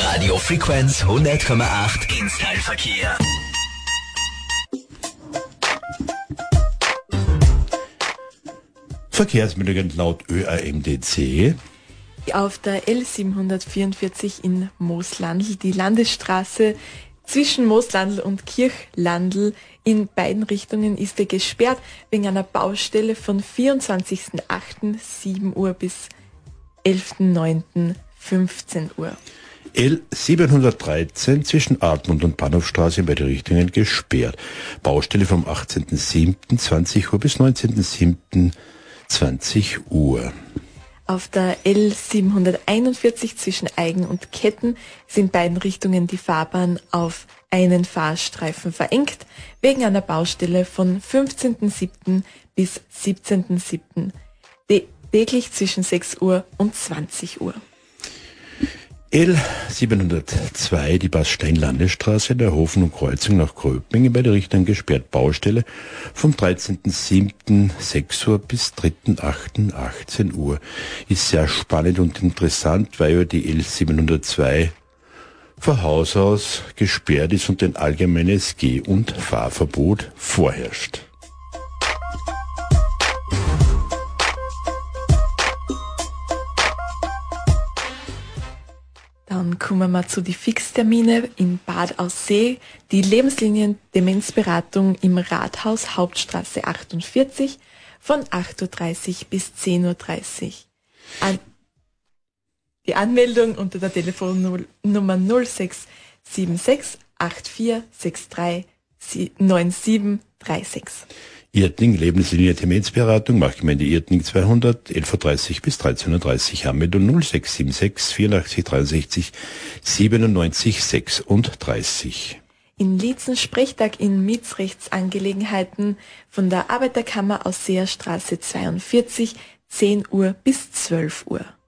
Radio Frequenz 100,8 ins Teilverkehr. Verkehrsmeldungen laut ÖAMDC. Auf der L744 in Mooslandl, die Landesstraße zwischen Mooslandl und Kirchlandl in beiden Richtungen ist gesperrt wegen einer Baustelle von 24.08. 7 Uhr bis 11.09. 15 Uhr. L713 zwischen Admont und Bahnhofstraße in beide Richtungen gesperrt. Baustelle vom 18.07. 20 Uhr bis 19.07. 20 Uhr. Auf der L741 zwischen Eigen und Ketten sind in beiden Richtungen die Fahrbahn auf einen Fahrstreifen verengt, wegen einer Baustelle von 15.07. bis 17.07. Täglich zwischen 6 Uhr und 20 Uhr. L702, die Bastein-Landesstraße, der Hofen und Kreuzung nach Gröbming in beide Richtungen gesperrt. Baustelle vom 13.07. 6 Uhr bis 3.08. 18 Uhr. Ist sehr spannend und interessant, weil ja die L702 von Haus aus gesperrt ist und ein allgemeines Geh- und Fahrverbot vorherrscht. Dann kommen wir zu den Fixtermine in Bad Aussee. Die Lebenslinien-Demenzberatung im Rathaus, Hauptstraße 48, von 8.30 Uhr bis 10.30 Uhr. Die Anmeldung unter der Telefonnummer 0676 8463 9736. Irtning, Lebenslinie Demenzberatung, Marktgemeinde Irtning 200, 11.30 Uhr bis 13.30 Uhr, Anmeldung 0676 84 63 97 36. In Liezen Sprechtag in Mietsrechtsangelegenheiten von der Arbeiterkammer Ausseerstraße 42, 10 Uhr bis 12 Uhr.